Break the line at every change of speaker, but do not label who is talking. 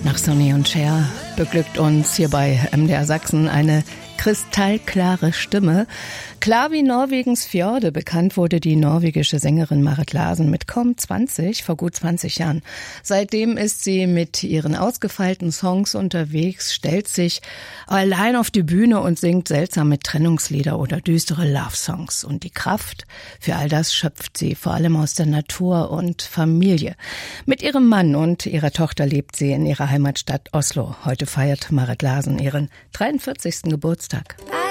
Nach Sonny und Cher beglückt uns hier bei MDR Sachsen eine kristallklare Stimme. Klar wie Norwegens Fjorde. Bekannt wurde die norwegische Sängerin Marit Larsen mit kaum 20, vor gut 20 Jahren. Seitdem ist sie mit ihren ausgefeilten Songs unterwegs, stellt sich allein auf die Bühne und singt seltsame Trennungslieder oder düstere Love-Songs. Und die Kraft für all das schöpft sie vor allem aus der Natur und Familie. Mit ihrem Mann und ihrer Tochter lebt sie in ihrer Heimatstadt Oslo. Heute feiert Marit Larsen ihren 43. Geburtstag.